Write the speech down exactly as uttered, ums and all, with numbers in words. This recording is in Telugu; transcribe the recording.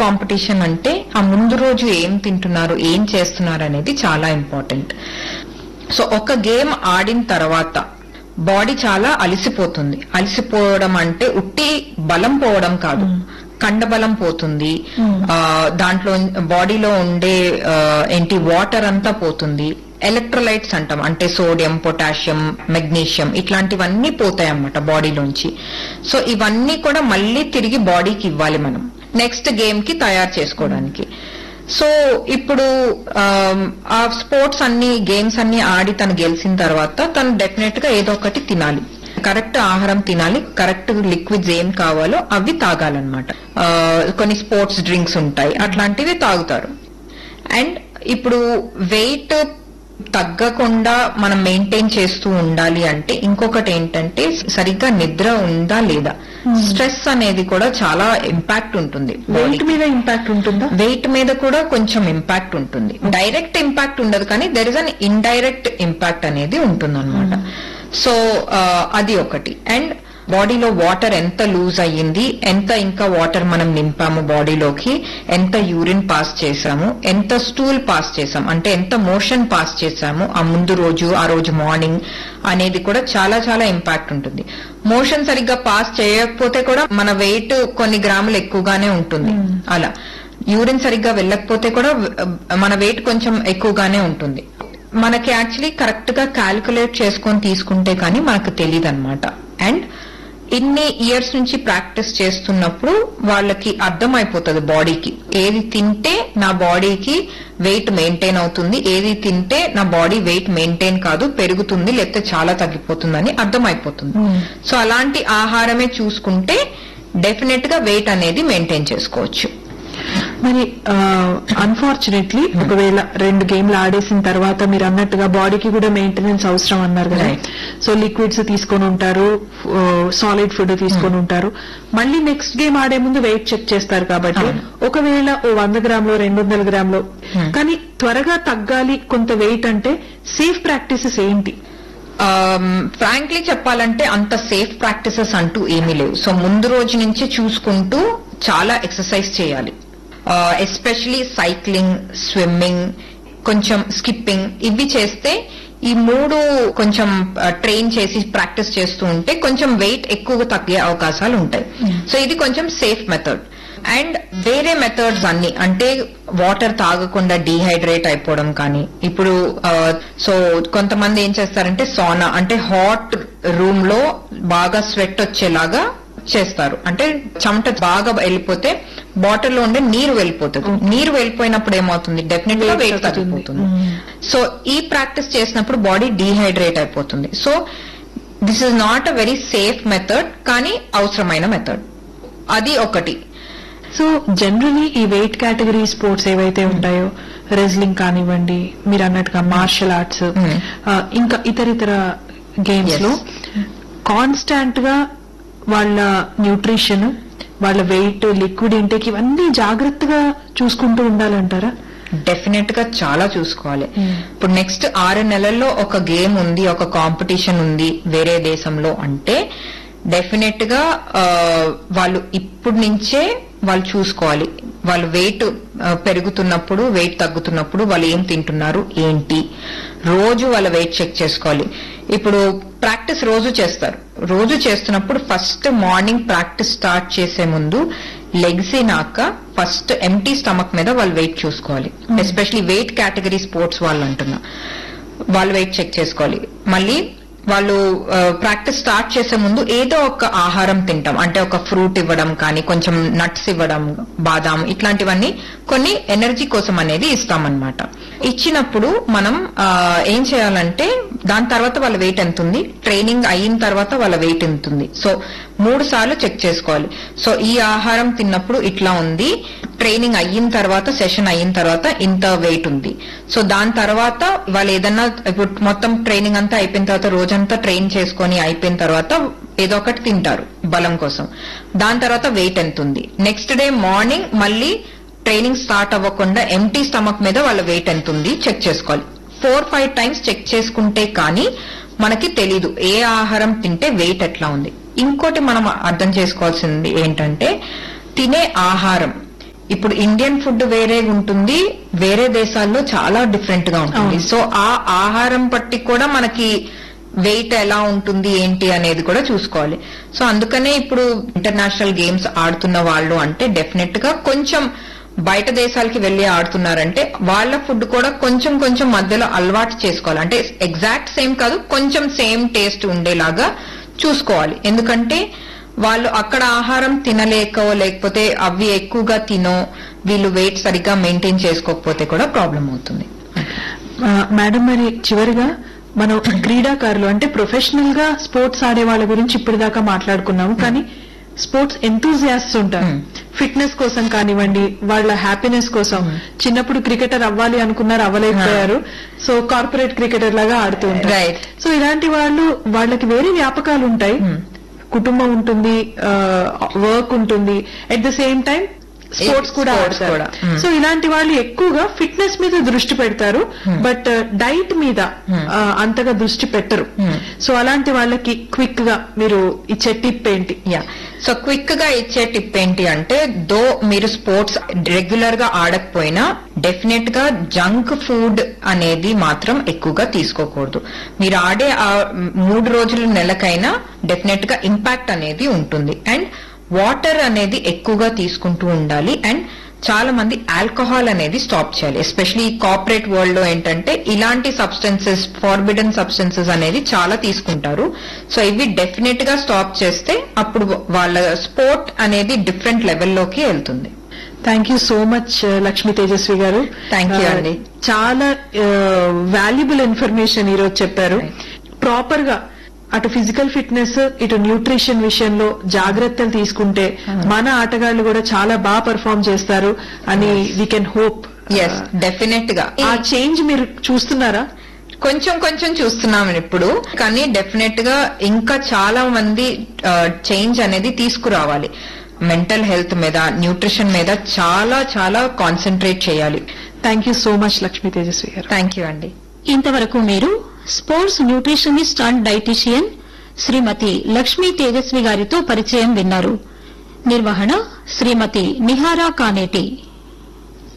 కాంపిటీషన్ అంటే ఆ ముందు రోజు ఏం తింటున్నారు, ఏం చేస్తున్నారు అనేది చాలా ఇంపార్టెంట్. సో ఒక గేమ్ ఆడిన తర్వాత బాడీ చాలా అలసిపోతుంది. అలసిపోవడం అంటే ఉట్టి బలం పోవడం కాదు, కండబలం పోతుంది, ఆ దాంట్లో బాడీలో ఉండే ఏంటి వాటర్ అంతా పోతుంది, ఎలక్ట్రోలైట్స్ అంటాం అంటే సోడియం, పొటాషియం, మెగ్నీషియం ఇట్లాంటివన్నీ పోతాయి అన్నమాట బాడీలోంచి. సో ఇవన్నీ కూడా మళ్ళీ తిరిగి బాడీకి ఇవ్వాలి మనం నెక్స్ట్ గేమ్ కి తయారు చేసుకోవడానికి. సో ఇప్పుడు ఆ స్పోర్ట్స్ అన్ని గేమ్స్ అన్ని ఆడి తను గెలిచిన తర్వాత తను డెఫినెట్ గా ఏదో ఒకటి తినాలి, కరెక్ట్ ఆహారం తినాలి, కరెక్ట్ లిక్విడ్స్ ఏం కావాలో అవి తాగాలన్నమాట. కొన్ని స్పోర్ట్స్ డ్రింక్స్ ఉంటాయి, అట్లాంటివి తాగుతారు. అండ్ ఇప్పుడు వెయిట్ తగ్గకుండా మనం మెయింటైన్ చేస్తూ ఉండాలి అంటే ఇంకొకటి ఏంటంటే సరిగ్గా నిద్ర ఉందా లేదా. స్ట్రెస్ అనేది కూడా చాలా ఇంపాక్ట్ ఉంటుంది. వెయిట్ మీద ఇంపాక్ట్ ఉంటుందా? వెయిట్ మీద కూడా కొంచెం ఇంపాక్ట్ ఉంటుంది. డైరెక్ట్ ఇంపాక్ట్ ఉండదు కానీ there is an indirect impact అనేది ఉంటుంది అనమాట. సో అది ఒకటి. అండ్ బాడీలో వాటర్ ఎంత లూజ్ అయ్యింది, ఎంత ఇంకా వాటర్ మనం నింపాము బాడీలోకి, ఎంత యూరిన్ పాస్ చేసాము, ఎంత స్టూల్ పాస్ చేసాము అంటే ఎంత మోషన్ పాస్ చేసాము ఆ ముందు రోజు, ఆ రోజు మార్నింగ్ అనేది కూడా చాలా చాలా ఇంపాక్ట్ ఉంటుంది. మోషన్ సరిగ్గా పాస్ చేయకపోతే కూడా మన వెయిట్ కొన్ని గ్రాములు ఎక్కువగానే ఉంటుంది. అలా యూరిన్ సరిగ్గా వెళ్ళకపోతే కూడా మన వెయిట్ కొంచెం ఎక్కువగానే ఉంటుంది. మనకి యాక్చువల్లీ కరెక్ట్ గా క్యాల్కులేట్ చేసుకొని తీసుకుంటే కానీ మనకు తెలియదు అనమాట. అండ్ ఇన్ని ఇయర్స్ నుంచి ప్రాక్టీస్ చేస్తున్నప్పుడు వాళ్ళకి అర్థమైపోతుంది బాడీకి ఏది తింటే నా బాడీకి వెయిట్ మెయింటైన్ అవుతుంది, ఏది తింటే నా బాడీ వెయిట్ మెయింటైన్ కాదు, పెరుగుతుంది లేకపోతే చాలా తగ్గిపోతుందని అర్థమైపోతుంది. సో అలాంటి ఆహారమే చూసుకుంటే డెఫినెట్ గా వెయిట్ అనేది మెయింటైన్ చేసుకోవచ్చు. మరి అన్ఫార్చునేట్లీ ఒకవేళ రెండు గేమ్లు ఆడేసిన తర్వాత మీరు అన్నట్టుగా బాడీకి కూడా మెయింటెనెన్స్ అవసరం అన్నారు కదా. సో లిక్విడ్స్ తీసుకొని ఉంటారు, సాలిడ్ ఫుడ్ తీసుకొని ఉంటారు, మళ్ళీ నెక్స్ట్ గేమ్ ఆడే ముందు వెయిట్ చెక్ చేస్తారు. కాబట్టి ఒకవేళ ఓ వంద గ్రాములో రెండు వందల గ్రాములో కానీ త్వరగా తగ్గాలి కొంత వెయిట్ అంటే సేఫ్ ప్రాక్టీసెస్ ఏంటి? ఫ్రాంక్లీ చెప్పాలంటే అంత సేఫ్ ప్రాక్టీసెస్ అంటూ ఏమీ లేవు. సో ముందు రోజు నుంచి చూసుకుంటూ చాలా ఎక్సర్సైజ్ చేయాలి. ఎస్పెషలీ సైక్లింగ్, స్విమ్మింగ్, కొంచెం స్కిప్పింగ్ ఇవి చేస్తే ఈ మూడు కొంచెం ట్రైన్ చేసి ప్రాక్టీస్ చేస్తూ ఉంటే కొంచెం వెయిట్ ఎక్కువగా తగ్గే అవకాశాలు ఉంటాయి. సో ఇది కొంచెం సేఫ్ మెథడ్. అండ్ వేరే మెథడ్స్ అన్ని అంటే వాటర్ తాగకుండా డీహైడ్రేట్ అయిపోవడం కానీ, ఇప్పుడు సో కొంతమంది ఏం చేస్తారంటే సోనా అంటే హాట్ రూమ్ లో బాగా స్వెట్ వచ్చేలాగా చేస్తారు. అంటే చెమట బాగా వెళ్ళిపోతే బాటిల్లో ఉండే నీరు వెళ్ళిపోతుంది. నీరు వెళ్ళిపోయినప్పుడు ఏమవుతుంది, డెఫినెట్ గా వెయిట్ తగ్గిపోతుంది. సో ఈ ప్రాక్టీస్ చేసినప్పుడు బాడీ డీహైడ్రేట్ అయిపోతుంది. So this is not a very safe method కానీ అవసరమైన మెథడ్. అది ఒకటి. సో జనరలీ ఈ వెయిట్ కేటగిరీ స్పోర్ట్స్ ఏవైతే ఉంటాయో, రెజ్లింగ్ కానివ్వండి, మీరు అన్నట్టుగా మార్షల్ ఆర్ట్స్, ఇంకా ఇతర ఇతర గేమ్స్ లో కాన్స్టాంట్ గా వాళ్ళ న్యూట్రిషన్, వాళ్ళ వెయిట్, లిక్విడ్ ఇంటేక్ ఇవన్నీ జాగ్రత్తగా చూసుకుంటూ ఉండాలంటారా? డెఫినెట్ గా చాలా చూసుకోవాలి. ఇప్పుడు నెక్స్ట్ ఆరు నెలల్లో ఒక గేమ్ ఉంది, ఒక కాంపిటీషన్ ఉంది వేరే దేశంలో అంటే డెఫినెట్ గా వాళ్ళు ఇప్పటి నుంచే వాళ్ళు చూసుకోవాలి. వాళ్ళు వెయిట్ పెరుగుతున్నప్పుడు, వెయిట్ తగ్గుతున్నప్పుడు వాళ్ళు ఏం తింటున్నారు ఏంటి, రోజు వాళ్ళ వెయిట్ చెక్ చేసుకోవాలి. ఇప్పుడు ప్రాక్టీస్ రోజు చేస్తారు, రోజు చేస్తున్నప్పుడు ఫస్ట్ మార్నింగ్ ప్రాక్టీస్ స్టార్ట్ చేసే ముందు లెగ్సినాక ఫస్ట్ ఎంటీ స్టమక్ మీద వాళ్ళు వెయిట్ చూసుకోవాలి. ఎస్పెషలీ వెయిట్ కేటగిరీ స్పోర్ట్స్ వాళ్ళు అంటున్నా వాళ్ళు వెయిట్ చెక్ చేసుకోవాలి. మళ్ళీ వాళ్ళు ప్రాక్టీస్ స్టార్ట్ చేసే ముందు ఏదో ఒక ఆహారం తింటాం అంటే ఒక ఫ్రూట్ ఇవ్వడం కానీ, కొంచెం నట్స్ ఇవ్వడం, బాదాం ఇట్లాంటివన్నీ కొన్ని ఎనర్జీ కోసం అనేది ఇస్తామన్నమాట. ఇచ్చినప్పుడు మనం ఏం చేయాలంటే దాని తర్వాత వాళ్ళ వెయిట్ ఎంత ఉంది, ట్రైనింగ్ అయిన తర్వాత వాళ్ళ వెయిట్ ఎంత ఉంది. సో మూడు సార్లు చెక్ చేసుకోవాలి. సో ఈ ఆహారం తిన్నప్పుడు ఇట్లా ఉంది, ట్రైనింగ్ అయిన తర్వాత, సెషన్ అయిన తర్వాత ఇంత వెయిట్ ఉంది. సో దాని తర్వాత వాళ్ళు ఏదన్నా ఇప్పుడు మొత్తం ట్రైనింగ్ అంతా అయిపోయిన తర్వాత, రోజంతా ట్రైన్ చేసుకొని అయిపోయిన తర్వాత ఏదో ఒకటి తింటారు బలం కోసం. దాని తర్వాత వెయిట్ ఎంత ఉంది. నెక్స్ట్ డే మార్నింగ్ మళ్ళీ ట్రైనింగ్ స్టార్ట్ అవ్వకుండా ఎంటీ స్టమక్ మీద వాళ్ళ వెయిట్ ఎంత ఉంది చెక్ చేసుకోవాలి. ఫోర్ ఫైవ్ టైమ్స్ చెక్ చేసుకుంటే కానీ మనకి తెలీదు ఏ ఆహారం తింటే వెయిట్ ఎట్లా ఉంది. ఇంకోటి మనం అర్థం చేసుకోవాల్సింది ఏంటంటే తినే ఆహారం ఇప్పుడు ఇండియన్ ఫుడ్ వేరే ఉంటుంది, వేరే దేశాల్లో చాలా డిఫరెంట్ గా ఉంటుంది. సో ఆ ఆహారం బట్టి కూడా మనకి వెయిట్ ఎలా ఉంటుంది ఏంటి అనేది కూడా చూసుకోవాలి. సో అందుకనే ఇప్పుడు ఇంటర్నేషనల్ గేమ్స్ ఆడుతున్న వాళ్ళు అంటే డెఫినెట్ గా కొంచెం బయట దేశాలకి వెళ్లి ఆడుతున్నారంటే వాళ్ళ ఫుడ్ కూడా కొంచెం కొంచెం మధ్యలో అలవాటు చేసుకోవాలి. అంటే ఎగ్జాక్ట్ సేమ్ కాదు, కొంచెం సేమ్ టేస్ట్ ఉండేలాగా చూసుకోవాలి. ఎందుకంటే వాళ్ళు అక్కడ ఆహారం తినలేకో లేకపోతే అవి ఎక్కువగా తినో వీళ్ళు వెయిట్ సరిగ్గా మెయింటైన్ చేసుకోకపోతే కూడా ప్రాబ్లం అవుతుంది. మేడం, మరి చివరిగా మనం క్రీడాకారులు అంటే ప్రొఫెషనల్ గా స్పోర్ట్స్ ఆడే వాళ్ళ గురించి ఇప్పటిదాకా మాట్లాడుకున్నాము. కానీ స్పోర్ట్స్ ఎంతూజియాస్ట్స్ ఉంటారు, ఫిట్నెస్ కోసం కానివ్వండి, వాళ్ళ హ్యాపీనెస్ కోసం. చిన్నప్పుడు క్రికెటర్ అవ్వాలి అనుకున్నారు, అవ్వలేకపోయారు, సో కార్పొరేట్ క్రికెటర్ లాగా ఆడుతూ ఉంటారు. సో ఇలాంటి వాళ్ళు, వాళ్ళకి వేరే వ్యాపకాలు ఉంటాయి, కుటుంబం ఉంటుంది, వర్క్ ఉంటుంది, at the same time sports కూడా ఆడతారు. సో ఇలాంటి వాళ్ళు ఎక్కువగా ఫిట్నెస్ మీద దృష్టి పెడతారు, బట్ డైట్ మీద అంతగా దృష్టి పెట్టరు. సో అలాంటి వాళ్ళకి క్విక్ గా మీరు ఇచ్చే టిప్ ఏంటి? యా సో క్విక్ గా ఇచ్చే టిప్ ఏంటి అంటే, దో మీరు స్పోర్ట్స్ రెగ్యులర్ గా ఆడకపోయినా డెఫినెట్ గా జంక్ ఫుడ్ అనేది మాత్రం ఎక్కువగా తీసుకోకూడదు. మీరు ఆడే ఆ మూడు రోజుల నెలకైనా డెఫినెట్ గా ఇంపాక్ట్ అనేది ఉంటుంది. అండ్ వాటర్ అనేది ఎక్కువగా తీసుకుంటూ ఉండాలి. అండ్ చాలా మంది ఆల్కహాల్ అనేది స్టాప్ చేయాలి. ఎస్పెషలీ కార్పొరేట్ వరల్డ్ లో ఏంటంటే ఇలాంటి సబ్స్టెన్సెస్, ఫార్బిడెన్ సబ్స్టెన్సెస్ అనేది చాలా తీసుకుంటారు. సో ఇవి డెఫినెట్ గా స్టాప్ చేస్తే అప్పుడు వాళ్ళ స్పోర్ట్ అనేది డిఫరెంట్ లెవెల్లోకి వెళ్తుంది. Thank you so much Lakshmi Tejaswi గారు. థ్యాంక్ యూ అండి. చాలా వాల్యుబుల్ ఇన్ఫర్మేషన్ ఈరోజు చెప్పారు. ప్రాపర్ గా అటు ఫిజికల్ ఫిట్నెస్, ఇటు న్యూట్రిషన్ విషయంలో జాగ్రత్తలు తీసుకుంటే మన ఆటగాళ్లు కూడా చాలా బాగా పర్ఫార్మ్ చేస్తారు అని we can hope. Yes, definite గా ఆ చేంజ్ మీరు చూస్తున్నారా? కొంచెం కొంచెం చూస్తున్నాం ఇప్పుడు, కానీ డెఫినెట్ గా ఇంకా చాలా మంది చేంజ్ అనేది తీసుకురావాలి. మెంటల్ హెల్త్ మీద, న్యూట్రిషన్ మీద చాలా చాలా కాన్సన్ట్రేట్ చేయాలి. Thank you so much Lakshmi Tejaswi గారు. థ్యాంక్ యూ అండి. ఇంతవరకు మీరు స్పోర్ట్స్ న్యూట్రిషనిస్ట్ అండ్ డైటీషియన్ శ్రీమతి లక్ష్మీ తేజస్వి గారితో పరిచయం విన్నారు. నిర్వహణ శ్రీమతి నిహారా కానేటి.